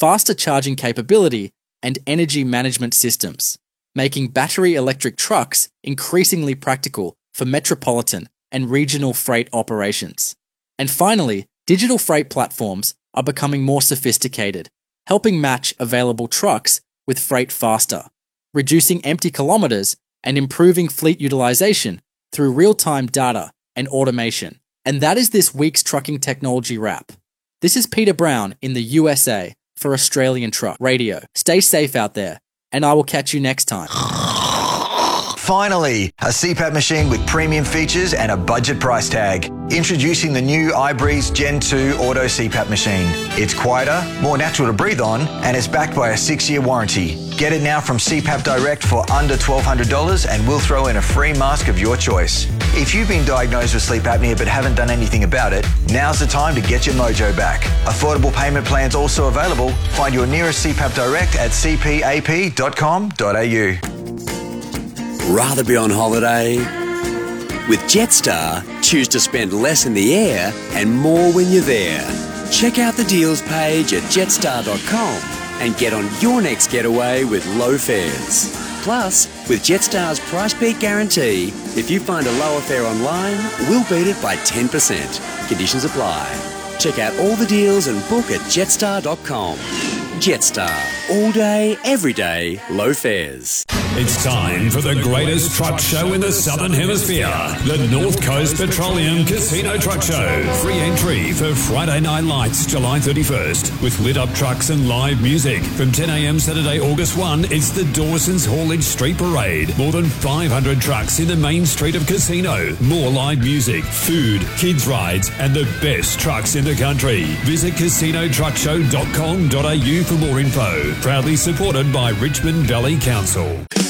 faster charging capability, and energy management systems, making battery electric trucks increasingly practical for metropolitan and regional freight operations. And finally, digital freight platforms are becoming more sophisticated, helping match available trucks with freight faster, reducing empty kilometers and improving fleet utilization through real-time data and automation. And that is this week's Trucking Technology Wrap. This is Peter Brown in the USA for Australian Truck Radio. Stay safe out there, and I will catch you next time. Finally, a CPAP machine with premium features and a budget price tag. Introducing the new iBreeze Gen 2 Auto CPAP machine. It's quieter, more natural to breathe on, and it's backed by a 6-year warranty. Get it now from CPAP Direct for under $1,200 and we'll throw in a free mask of your choice. If you've been diagnosed with sleep apnea but haven't done anything about it, now's the time to get your mojo back. Affordable payment plans also available. Find your nearest CPAP Direct at cpap.com.au. Rather be on holiday? With Jetstar, choose to spend less in the air and more when you're there. Check out the deals page at jetstar.com and get on your next getaway with low fares. Plus, with Jetstar's Price Beat Guarantee, if you find a lower fare online, we'll beat it by 10%. Conditions apply. Check out all the deals and book at jetstar.com. Jetstar. All day, every day, low fares. It's time for the greatest truck show in the Southern Hemisphere, the North Coast Petroleum Casino Truck Show. Free entry for Friday Night Lights, July 31st, with lit-up trucks and live music. From 10 a.m. Saturday, August 1, it's the Dawson's Haulage Street Parade. More than 500 trucks in the main street of Casino. More live music, food, kids' rides, and the best trucks in the country. Visit casinotruckshow.com.au for more info. Proudly supported by Richmond Valley Council.